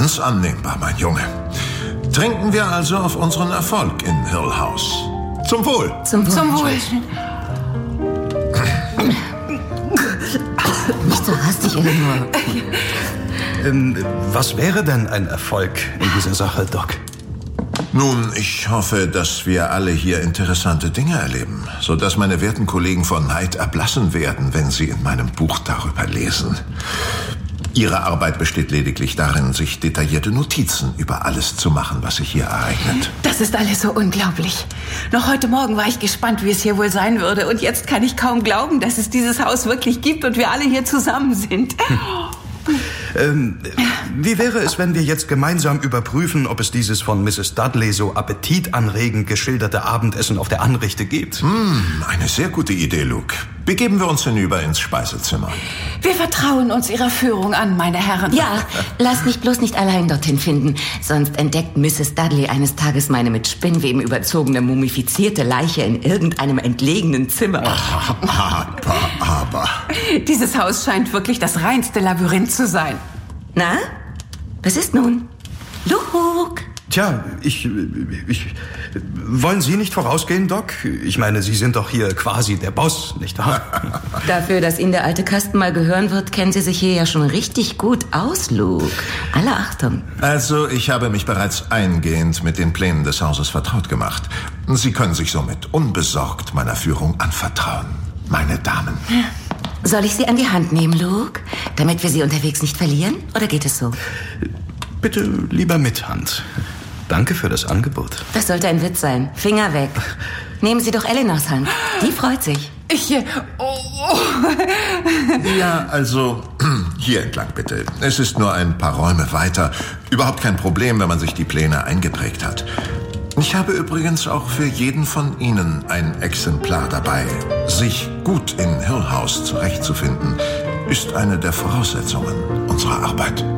Ganz annehmbar, mein Junge. Trinken wir also auf unseren Erfolg in Hill House. Zum Wohl. Zum Wohl. Nicht so hastig, Eleanor. Was wäre denn ein Erfolg in dieser Sache, Doc? Nun, ich hoffe, dass wir alle hier interessante Dinge erleben, sodass meine werten Kollegen vor Neid erblassen werden, wenn sie in meinem Buch darüber lesen. Ihre Arbeit besteht lediglich darin, sich detaillierte Notizen über alles zu machen, was sich hier ereignet. Das ist alles so unglaublich. Noch heute Morgen war ich gespannt, wie es hier wohl sein würde. Und jetzt kann ich kaum glauben, dass es dieses Haus wirklich gibt und wir alle hier zusammen sind. Wie wäre es, wenn wir jetzt gemeinsam überprüfen, ob es dieses von Mrs. Dudley so appetitanregend geschilderte Abendessen auf der Anrichte gibt? Eine sehr gute Idee, Luke. Begeben wir uns hinüber ins Speisezimmer. Wir vertrauen uns Ihrer Führung an, meine Herren. Ja, lass mich bloß nicht allein dorthin finden. Sonst entdeckt Mrs. Dudley eines Tages meine mit Spinnweben überzogene, mumifizierte Leiche in irgendeinem entlegenen Zimmer. Aber... Dieses Haus scheint wirklich das reinste Labyrinth zu sein. Na, was ist nun? Luke! Tja, wollen Sie nicht vorausgehen, Doc? Ich meine, Sie sind doch hier quasi der Boss, nicht wahr? Dafür, dass Ihnen der alte Kasten mal gehören wird, kennen Sie sich hier ja schon richtig gut aus, Luke. Alle Achtung. Also, ich habe mich bereits eingehend mit den Plänen des Hauses vertraut gemacht. Sie können sich somit unbesorgt meiner Führung anvertrauen, meine Damen. Soll ich Sie an die Hand nehmen, Luke? Damit wir Sie unterwegs nicht verlieren? Oder geht es so? Bitte lieber mit Hand. Danke für das Angebot. Das sollte ein Witz sein. Finger weg. Nehmen Sie doch Eleanors Hand. Die freut sich. Ja, also, hier entlang bitte. Es ist nur ein paar Räume weiter. Überhaupt kein Problem, wenn man sich die Pläne eingeprägt hat. Ich habe übrigens auch für jeden von Ihnen ein Exemplar dabei. Sich gut in Hill House zurechtzufinden, ist eine der Voraussetzungen unserer Arbeit.